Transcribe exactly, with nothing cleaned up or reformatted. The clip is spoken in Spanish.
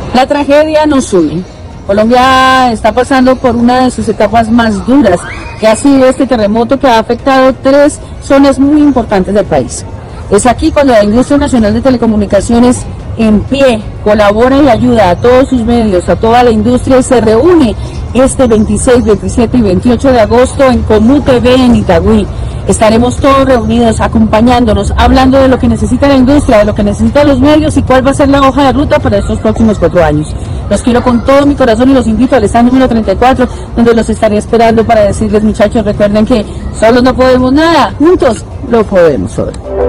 La tragedia nos une. Colombia está pasando por una de sus etapas más duras, que ha sido este terremoto que ha afectado tres zonas muy importantes del país. Es aquí cuando la Industria Nacional de Telecomunicaciones en pie colabora y ayuda a todos sus medios, a toda la industria, y se reúne este veintiséis, veintisiete y veintiocho de agosto en Comú T V en Itagüí. Estaremos todos reunidos, acompañándonos, hablando de lo que necesita la industria, de lo que necesitan los medios y cuál va a ser la hoja de ruta para estos próximos cuatro años. Los quiero con todo mi corazón y los invito al stand número treinta y cuatro, donde los estaré esperando para decirles, muchachos, recuerden que solos no podemos nada, juntos lo podemos todo.